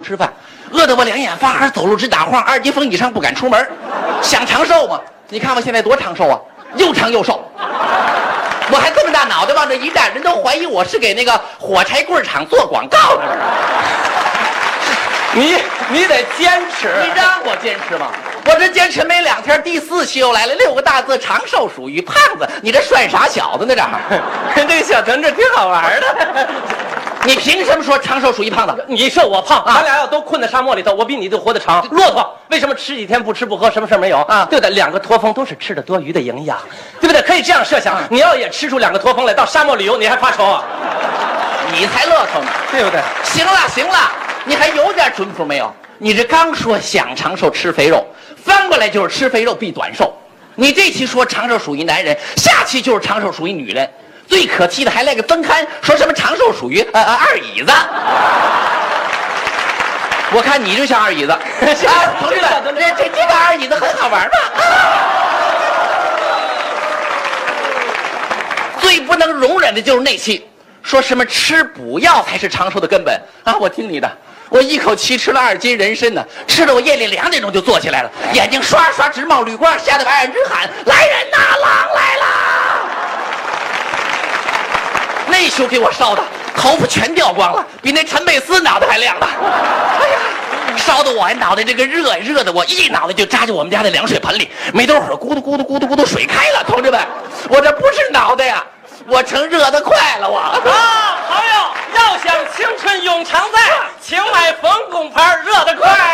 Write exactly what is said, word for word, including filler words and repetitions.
吃饭，饿得我两眼发黑，走路直打晃，二级风以上不敢出门。想长寿吗？你看我现在多长寿啊，又长又瘦。我还这么大脑袋往这一站，人都怀疑我是给那个火柴棍厂做广告的。 你你得坚持， 你让我坚持吗？我这坚持没两天，第四期又来了，六个大字：长寿属于胖子。你这帅傻小子呢？这这个小屯这挺好玩的。 你凭什么说长寿属于胖子？ 你瘦我胖， 啊、 咱俩要都困在沙漠里头，我比你都活得长。骆驼为什么吃几天不吃不喝，什么事没有啊？对的，两个驼峰都是吃的多余的营养，对不对？可以这样设想，你要也吃出两个驼峰来，到沙漠旅游，你还怕愁啊？ 你才乐头呢， 对不对？ 行了行了，你还有点准谱没有？你这刚说想长寿吃肥肉，翻过来就是吃肥肉必短寿。你这期说长寿属于男人，下期就是长寿属于女人。最可气的还来个分刊，说什么长寿属于呃呃二椅子。我看你就像二椅子。啊，同志们，这这这个二椅子很好玩吧？最不能容忍的就是那期，说什么吃补药才是长寿的根本啊！我听你的，我一口气吃了二斤人参呢，吃的我夜里两点钟就坐起来了，眼睛刷刷直冒绿光，吓得外人直喊：“来人呐，狼来啦！”那宿给我烧的头发全掉光了，比那陈佩斯脑袋还亮呢。哎呀，烧得我还脑袋这个热热的，我一脑袋就扎进我们家的凉水盆里，没多会儿咕嘟咕嘟咕嘟咕嘟水开了。同志们，我这不是脑袋呀，我成热得快了我。 啊，朋友，要想青春永常在，请买冯巩牌热得快。